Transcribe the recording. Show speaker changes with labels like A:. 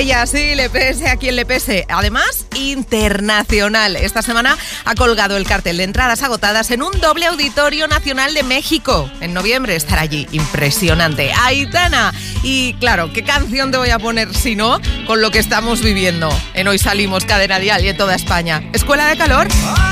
A: ella, sí, le pese a quien le pese. Además, internacional. Esta semana ha colgado el cartel de entradas agotadas en un doble auditorio nacional de México. En noviembre estará allí. Impresionante. Aitana. Y claro, ¿qué canción te voy a poner si no con lo que estamos viviendo en Hoy Salimos, Cadena Dial y en toda España? ¿Escuela de Calor?